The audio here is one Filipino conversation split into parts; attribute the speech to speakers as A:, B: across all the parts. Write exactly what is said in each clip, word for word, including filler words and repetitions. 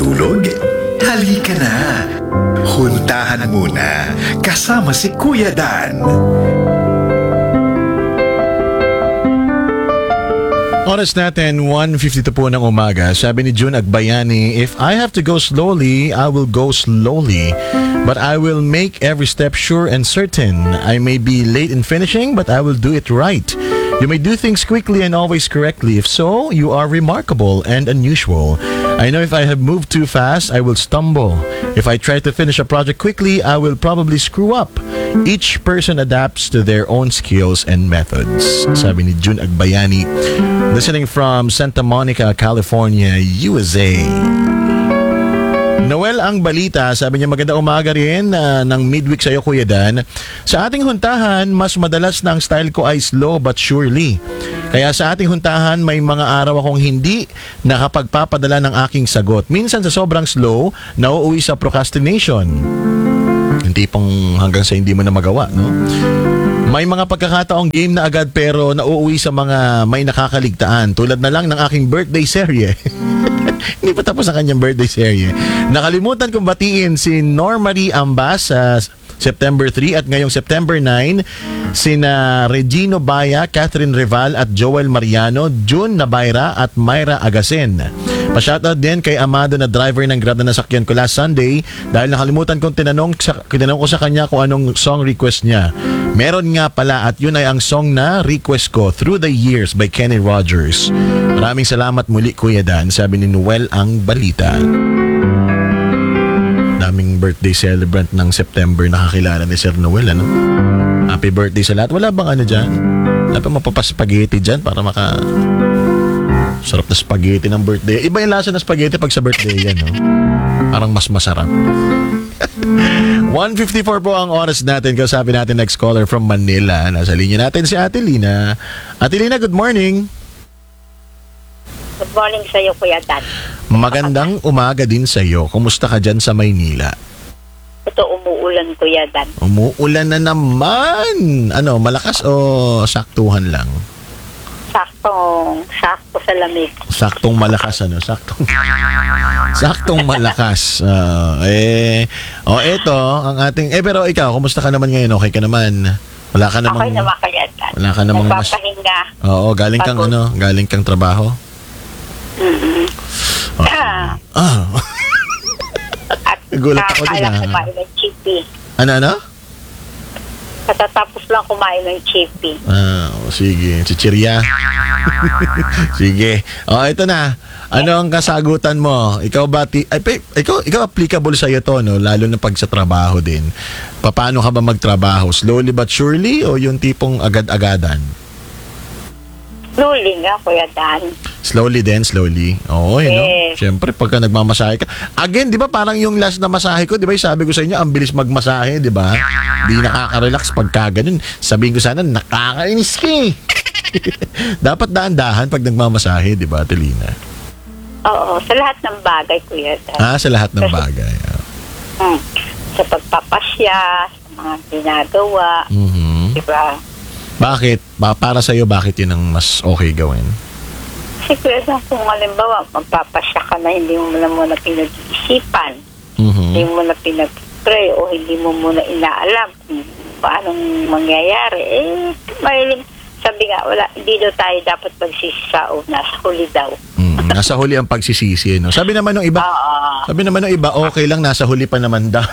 A: matutulog? Halika na! Huntahan muna kasama si Kuya Dan.
B: Oras natin, one fifty-two po ng umaga. Sabi ni June Agbayani, if I have to go slowly, I will go slowly. But I will make every step sure and certain. I may be late in finishing, but I will do it right. You may do things quickly and always correctly. If so, you are remarkable and unusual. I know if I have moved too fast, I will stumble. If I try to finish a project quickly, I will probably screw up. Each person adapts to their own skills and methods. Sabi ni June Agbayani, listening from Santa Monica, California, U S A. Noel ang balita, sabi niya maganda umaga rin uh, ng midweek sa'yo Kuya Dan. Sa ating huntahan, mas madalas na ang style ko ay slow but surely. Kaya sa ating huntahan, may mga araw akong hindi nakapagpapadala ng aking sagot. Minsan sa sobrang slow, nauuwi sa procrastination. Hindi pang hanggang sa hindi mo na magawa, no? May mga pagkakataong game na agad pero nauuwi sa mga may nakakaligtaan. Tulad na lang ng aking birthday serye. Hindi pa tapos ang kanyang birthday serye. Nakalimutan kong batiin si Normary Ambas sa September three at ngayong September nine, sina Regino Baya, Catherine Reval at Joel Mariano, June Nabayra at Myra Agasin. Pa-shoutout din kay Amado na driver ng Grab na nasakyan ko last Sunday dahil nakalimutan kong tinanong, sa, tinanong ko sa kanya kung anong song request niya. Meron nga pala at yun ay ang song na request ko, Through the Years by Kenny Rogers. Maraming salamat muli Kuya Dan, sabi ni Noel ang balita. Daming birthday celebrant ng September nakakilala ni Sir Noel, ano? Happy birthday sa lahat. Wala bang ano dyan? Wala bang mapapaspageti dyan para maka... Sarap na spaghetti ng birthday. Iba yung lasa ng spaghetti pag sa birthday yan, no? Parang mas masarap. one fifty-four po ang oras natin. Kausapin natin next caller from Manila. Nasa linya natin si Ate Lina. Ate Lina, good morning.
C: Good morning sa iyo, Kuya Dan.
B: Magandang umaga din sa iyo. Kumusta ka dyan sa Maynila?
C: Ito, umuulan, Kuya Dan.
B: Umuulan na naman. Ano, malakas o saktuhan lang?
C: Saktong, sakto sa lamig.
B: Saktong malakas, ano? Saktong, saktong malakas. Uh, eh, oh, eto, ang ating, eh, pero ikaw, kumusta ka naman ngayon? Okay ka naman? Wala ka namang,
C: okay naman, Kuya Dan.
B: Wala ka namang mas...
C: Nagpapahinga.
B: Oo, galing kang, Pagod. ano, galing kang trabaho?
C: Mm-hmm.
B: Oh. Ah. ah.
C: At
B: gulat ako din,
C: ah. kumain ng chippy.
B: Ano, ano?
C: Katatapos lang kumain ng chippy.
B: Ah, oh, sige. Chichirya. Sige. Oh, ito na. Ano ang kasagutan mo? Ikaw ba, ti- ay, pe, ikaw, ikaw applicable sa iyo to, no? Lalo na pag sa trabaho din. Paano ka ba magtrabaho? Slowly but surely o yung tipong agad-agadan?
C: Slowly nga, Kuya Dan.
B: Slowly din, slowly. Oo, yun,
C: yes.
B: no? Siyempre, pagka nagmamasahe ka. Again, di ba, parang yung last na masahe ko, di ba, sabi ko sa inyo, ang bilis magmasahe, di ba? Di nakaka-relax pagka ganun. Sabihin ko sana, nakakainis ka eh. Dapat daan-dahan pag nagmamasahe, di ba, Telina?
C: Oo, sa lahat ng bagay, Kuya Dan.
B: Ah, sa lahat ng bagay.
C: Hmm, sa pagpapasya, sa mga ginagawa,
B: Mm-hmm.
C: di ba?
B: Bakit? Ba, para sa'yo, bakit yun ang mas okay gawin?
C: Siguro kung halimbawa, magpapasya ka na, hindi mo na muna pinag-iisipan,
B: Mm-hmm.
C: hindi mo na pinag-pray o hindi mo muna inaalam kung paanong mangyayari. Eh, mahiling, sabi nga, wala, hindi daw tayo dapat magsisi sa una, sa huli daw.
B: Mm, nasa huli ang pagsisisi, no? Sabi naman ng iba,
C: uh,
B: sabi naman ng iba, okay lang, nasa huli pa naman daw.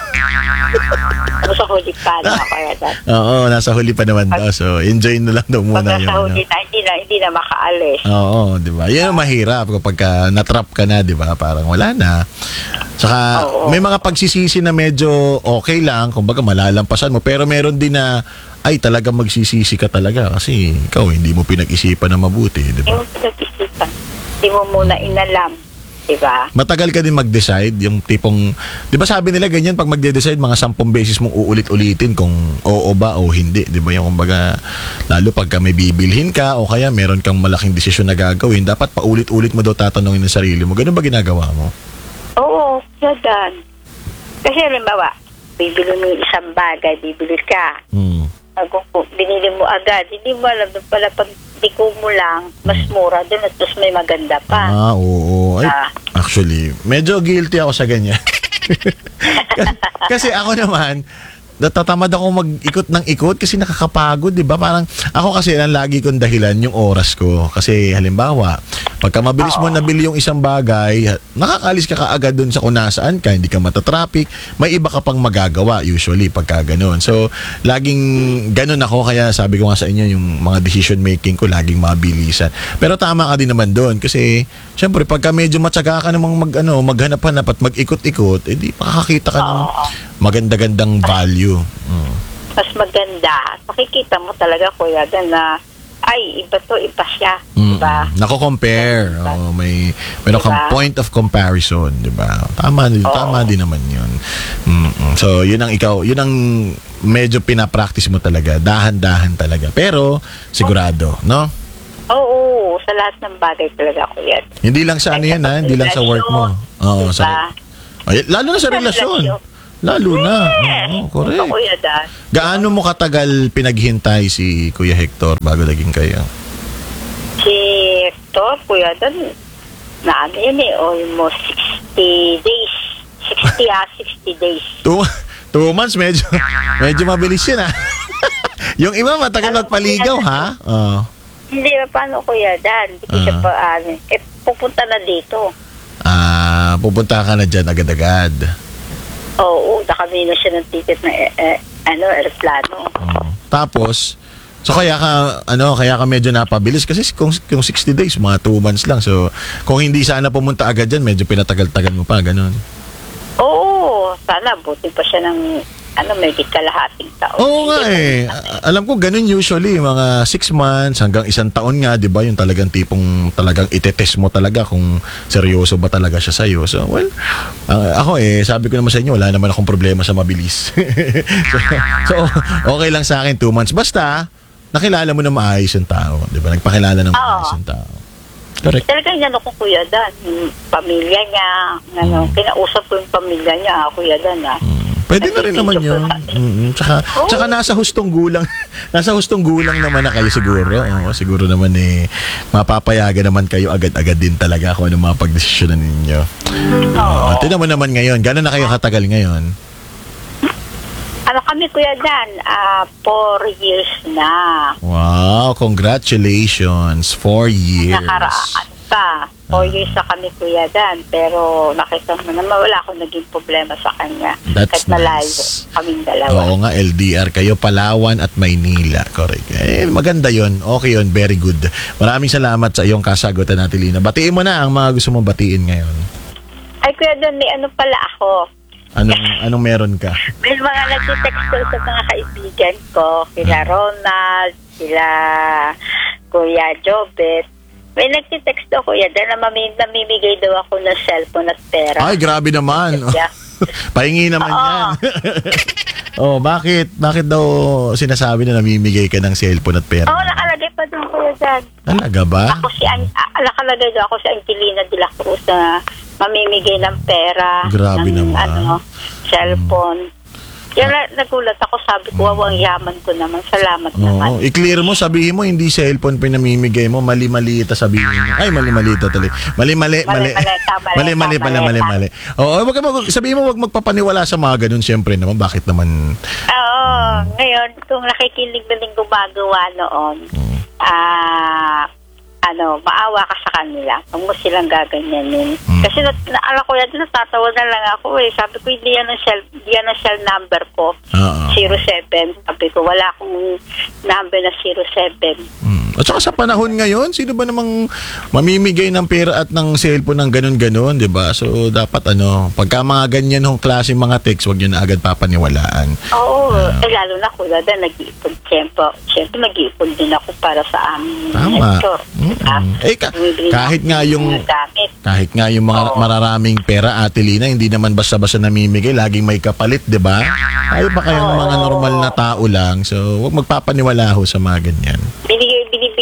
C: Nasa huli pa na kaya daw.
B: Oo, nasa huli pa naman daw. So, enjoy na lang daw muna
C: pag
B: yung
C: nasa huli
B: ano.
C: na, hindi na, hindi na makaalis.
B: Oo, di ba? Yan ang mahirap kapag ka natrap ka na, di ba? Parang wala na. Saka,
C: Oo.
B: may mga pagsisisi na medyo okay lang, kumbaga malalampasan mo, pero meron din na, ay talaga magsisisi ka talaga kasi ikaw hindi mo pinag-isipan na mabuti, di
C: Hindi
B: ba?
C: mo pinag-isipan. Hindi mo muna inalam. Diba?
B: Matagal ka din mag-decide, yung tipong, di ba sabi nila ganyan, pag magde-decide, mga sampung beses mong uulit-ulitin kung oo ba o hindi, di ba? Yung kumbaga, lalo pagka may bibilhin ka o kaya meron kang malaking desisyon na gagawin, dapat paulit-ulit mo daw tatanungin ng sarili mo. Ganun ba ginagawa mo?
C: Oo, gadan. Kasi halimbawa, bibili mo yung isang bagay, bibili ka.
B: Hmm.
C: Kung binili mo agad, hindi mo alam doon pala pag tiko mo lang, mas mura doon at tapos may maganda pa.
B: Ah, oo. Ay,
C: Ah.
B: actually, medyo guilty ako sa ganyan. Kasi ako naman, natatamad ako mag-ikot ng ikot kasi nakakapagod, di ba? Parang ako kasi ang lagi kong dahilan yung oras ko. Kasi halimbawa, pagka mabilis mo nabili yung isang bagay, nakakalis ka kaagad dun sa kung nasaan ka, hindi ka matatraffic, may iba ka pang magagawa usually pagka ganun. So, laging ganun ako, kaya sabi ko nga sa inyo, yung mga decision making ko laging mabilisan. Pero tama ka din naman doon kasi syempre pagka medyo matyaga ka namang mag, ano, maghanap-hanap at mag-ikot-ikot, edi makakakita ka ng maganda-gandang value. Mm.
C: Mas maganda. Makikita mo talaga, Kuya Dan, na ay, iba to, iba siya.
B: Mm.
C: Diba?
B: Nako-compare.
C: Diba?
B: Oh, may meron kang
C: Diba?
B: point of comparison, 'di ba? Tama din,
C: Oo.
B: tama din naman 'yun. Mm. So, 'yun ang ikaw, 'yun ang medyo pina-practice mo talaga, dahan-dahan talaga. Pero sigurado, no?
C: Oo, sa lahat ng bagay talaga, Kuya.
B: Hindi lang sa ano 'yan, ha? Hindi lang sa work mo. Oo,
C: Diba?
B: sa Ay, lalo na sa
C: Sa
B: relasyon.
C: relasyon.
B: Lalo na. Oo,
C: Eh,
B: correct.
C: ito, Kuya Dan.
B: Gaano mo katagal pinaghintay si Kuya Hector bago naging kayo?
C: Si Hector, Kuya Dan, na ano yun eh, almost sixty days. sixty ah, sixty days.
B: Two, two months, medyo, medyo mabilis yun, ha? Yung iba matagal magpaligaw, ha? Oo.
C: Hindi ba paano, Kuya Dan? Hindi ko siya
B: Ah.
C: pa, ano, eh, pupunta na dito.
B: Ah, pupunta ka na dyan agad-agad.
C: Oo, nakamino siya ng ticket na, eh, eh, ano, aeroplano.
B: Oo. Tapos, so kaya ka, ano, kaya ka medyo napabilis kasi kung, kung sixty days, mga two months lang. So, kung hindi sana pumunta agad dyan, medyo pinatagal-tagal mo pa, ganun.
C: Oo, sana buti pa siya ng, ano, may kalahating taon.
B: Oo nga
C: Hindi
B: eh.
C: pa-
B: A- Alam ko ganun usually, mga six months hanggang isang taon nga, di ba? Yung talagang tipong talagang itetest mo talaga kung seryoso ba talaga siya sa'yo. So, well, ah, ako eh, sabi ko naman sa inyo, wala naman akong problema sa mabilis. so, so, okay lang sa akin, two months. Basta, nakilala mo na maayos yung tao. Di ba? Nagpakilala ng maayos yung tao. Correct.
C: Talaga yung ano ko, Kuya Dan, yung pamilya niya, ano, kinausap ko yung pamilya niya, ah, Kuya Dan, ah.
B: Mm. Pwede na rin naman yun. Mm-hmm. Tsaka,
C: Oo.
B: tsaka nasa hustong gulang, nasa hustong gulang naman na kayo siguro. Oo, siguro naman eh, mapapayagan naman kayo agad-agad din talaga kung ano mga pagdesisyonan ninyo.
C: Oo.
B: Uh, Tignan mo naman ngayon, gano'n na kayo katagal ngayon?
C: Ano kami, Kuya Dan, ah, four years na.
B: Wow, congratulations. Four years.
C: Nakaraan pa. Four years na kami, Kuya Dan. Pero nakita mo naman, wala akong naging problema sa kanya.
B: That's
C: Kahit malayo
B: nice.
C: kaming dalawa.
B: Oo nga, L D R kayo, Palawan at Maynila. Correct. Eh, maganda yon. Okay yon, very good. Maraming salamat sa iyong kasagutan, Natilina. Batiin mo na ang mga gusto mong batiin ngayon.
C: Ay, Kuya Dan, may ano pala ako.
B: Anong, anong meron ka?
C: May mga nag-text ko sa mga kaibigan ko, kila Ronald, kila Kuya Jobet. May nag-text ako, Kuya Dan, na mami- namimigay daw ako ng cellphone at pera.
B: Ay, grabe naman.
C: Yeah.
B: Pahingi naman
C: Oo.
B: yan. Oh, bakit? Bakit daw sinasabi na namimigay ka ng cellphone at pera?
C: Oo, nakalagay pa doon, Kuya Dan.
B: Talaga ba?
C: Ako si, An- ah, nakalagay daw ako si Angelina de la Cruz na mamimigay ng pera.
B: Grabe
C: ng,
B: naman.
C: Ano, cellphone. Kaya na, nagulat ako, sabi ko, wow, ang yaman ko naman. Salamat
B: Oo,
C: naman.
B: i-clear mo, sabihin mo hindi cellphone pinamimigay mo, mali-mali ito sabihin mo. Ay, mali-mali ito tuloy. Mali-mali, mali.
C: Mali-mali, tama,
B: Mali-mali
C: tama,
B: pala,
C: tama.
B: mali-mali. Oo, wag ka mag- sabihin mo wag magpapaniwala sa mga ganun, syempre naman, bakit naman?
C: Oo, ngayon, kung nakikinig na din gumagawa noon, ah, ano, maawa ka sa kanila. Huwag mo silang gaganyanin.
B: Mm.
C: Kasi na, na, alam ko yan, natatawa na lang ako eh. Sabi ko, hindi yan ang cell, hindi yan ang cell number ko.
B: Oo.
C: zero seven. Sabi ko, wala akong number na zero seven.
B: Hmm. At saka sa panahon ngayon, sino ba namang mamimigay ng pera at ng cellphone ng ganun-ganun, di ba? So, dapat ano, pagka mga ganyan hong klase mga text, wag nyo na agad papaniwalaan.
C: Oo, eh lalo na kuya na nag-iipon. Siyempre, siyempre mag-iipon din ako para sa aming
B: Tama.
C: sector.
B: Mm-mm. Eh, ka-
C: Bumibili
B: kahit
C: ako
B: nga
C: ng
B: yung-
C: mga gamit.
B: Kahit nga yung mga
C: Oo.
B: mararaming pera, Ate Lina, hindi naman basta-basta namimigay, laging may kapalit, di ba? Tayo pa kayong mga
C: Oo.
B: normal na tao lang, so wag magpapaniwala ho sa mga ganyan.
C: Binigay, binibigay nila sa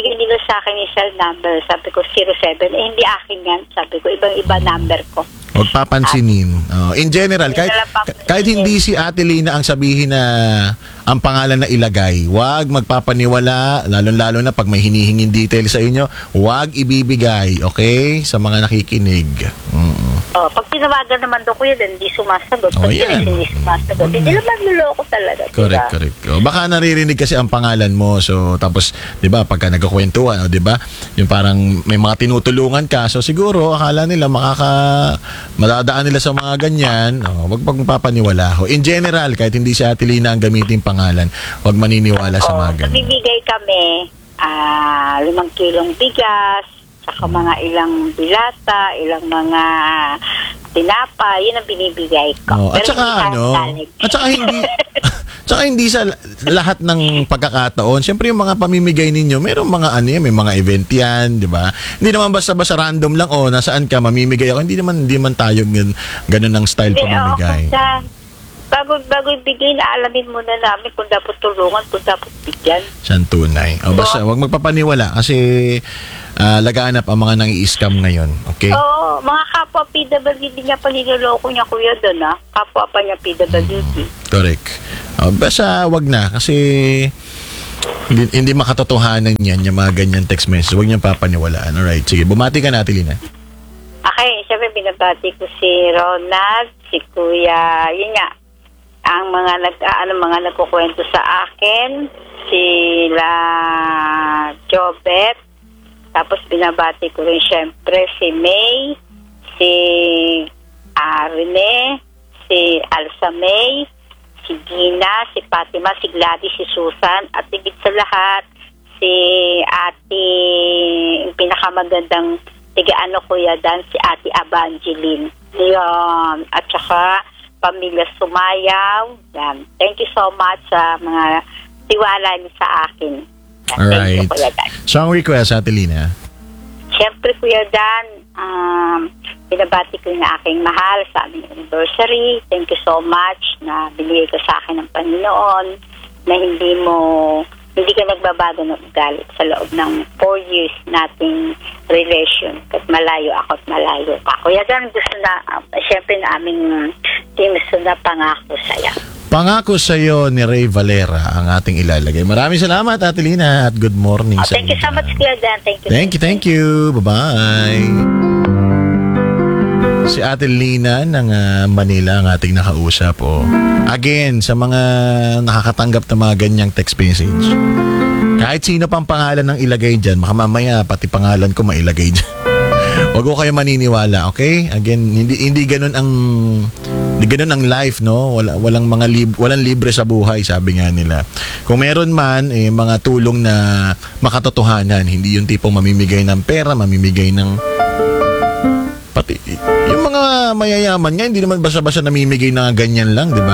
C: sa akin yung cell number. Sabi ko, zero seven. Eh, hindi akin yan. Sabi ko, ibang-iba number ko.
B: Huwag papansinin. Oh, in general, kahit, kahit hindi si Ate Lina ang sabihin na ang pangalan na ilagay, huwag magpapaniwala, lalo-lalo na pag may hinihinging detail sa inyo, huwag ibibigay, okay? Sa mga nakikinig. Mm-mm.
C: Oh, pag tinawagan naman daw ko yun, hindi sumasagot.
B: Oh,
C: Pag
B: yan.
C: hindi sumasagot, hindi naman niloko talaga.
B: Correct,
C: diba?
B: correct. O, baka naririnig kasi ang pangalan mo. So, tapos, di ba, pagka nagkakwentuhan, o, di ba, yung parang may mga tinutulungan ka. So, siguro, akala nila makaka, madadaan nila sa mga ganyan. O, wag pag papaniwala. O, in general, kahit hindi si Ate Lina ang gamitin pangalan, wag maniniwala sa
C: Oh,
B: mga ganyan.
C: nagbibigay kami ah limang kilong bigas, saka mga ilang bilata, ilang mga tinapa, yun ang binibigay ko.
B: Oh, at
C: Pero
B: saka
C: hindi
B: ano,
C: halos-halos.
B: at saka hindi tsaka hindi sa lahat ng pagkakataon. Siyempre yung mga pamimigay ninyo, mayroong mga ano yan, may mga event yan, di ba? Hindi naman basta-basta random lang, oh, nasaan ka, mamimigay ako. Hindi naman, hindi man tayo gan, ganun ang style
C: Hindi,
B: pamimigay.
C: oo, kasi bago, bago ibigay, naalamin muna namin kung dapat tulungan, kung dapat bigyan.
B: Siyang tunay. O basta, wag magpapaniwala kasi ah, laganap ang mga nang-i-scam ngayon. Okay?
C: Oo, mga kapwa P W D niya pa niloloko niya, kuya, doon, ha? Kapwa pa niya P W D.
B: Correct. O, basta, wag na kasi hindi, hindi makatotohanan yan, yung mga ganyan text message. Huwag niyang papaniwalaan. Alright, sige. Bumati ka natin, Lina.
C: Okay, syempre binabati ko si Ronald, si Kuya, yun nga, ang mga nag ah, ano mga nagkukwento sa akin, sila Jobet, tapos binabati ko rin syempre si May, si ah, Rene, si Alsa May, si Gina, si Fatima, si Gladys, si Susan, at higit sa lahat, si Ate, yung pinakamagandang tiga-ano Kuya Dan, si Ate Evangeline. Yun. At saka, Pamilya Sumayaw. Yan. Thank you so much sa mga tiwala niyo sa akin. Yan.
B: Alright.
C: Thank you, Kuya Dan.
B: Song request, Ate Lina.
C: Siyempre, Kuya Dan, um, binabati ko yung aking mahal sa aming anniversary. Thank you so much na binigay ko sa akin ng Panginoon na hindi mo, hindi ka nagbabago ng ugali sa loob ng four years nating relation. At malayo ako at malayo pa. Kuya Dan, gusto na, uh, siyempre na aming team gusto na pangako sa'yo.
B: Pangako sa iyo ni Ray Valera ang ating ilalagay. Maraming salamat, Ate Lina, at good morning
C: Oh,
B: sa
C: thank you
B: inyo.
C: so much, Kuya Dan. Thank you.
B: Thank you, thank you. Bye-bye. Si Ate Lina ng ah, Manila ang ating nakausap. Oh. Again, sa mga nakakatanggap ng mga ganyang text message, kahit sino pang pangalan ng ilagay dyan, makamamaya pati pangalan ko mailagay dyan. Huwag ko kayo maniniwala, okay? Again, hindi hindi ganoon ang hindi ganoon ang life, no? Wala, walang mga lib, walang libre sa buhay, sabi nga nila. Kung meron man eh, mga tulong na makatotohanan, hindi yung tipong mamimigay ng pera, mamimigay ng pati yung mga mayayaman nga, hindi naman basta-basta namimigay na ganyan lang, di ba?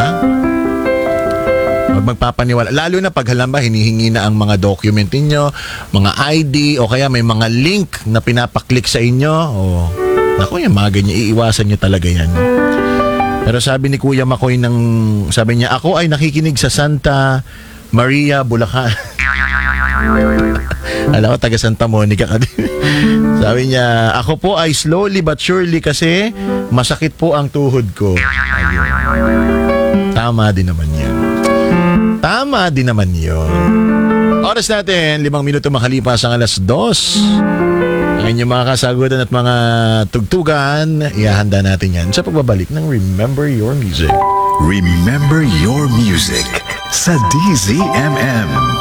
B: Huwag magpapaniwala. Lalo na pag halimbawa hinihingi na ang mga document ninyo, mga I D, o kaya may mga link na pinapaklik sa inyo. O, naku, yung mga ganyan, iiwasan nyo talaga yan. Pero sabi ni Kuya Makoy ng, sabi niya, ako ay nakikinig sa Santa Maria, Bulacan. Alam ko, taga Santa Monica ka din. Sabi niya, ako po ay slowly but surely kasi masakit po ang tuhod ko. Ayun. Tama din naman yan. Tama din naman yun. Oras natin, limang minuto makalipas ang alas dos. Ang inyong mga kasagutan at mga tugtugan, ihahanda natin yan sa pagbabalik ng Remember Your Music.
A: Remember your music sa D Z M M.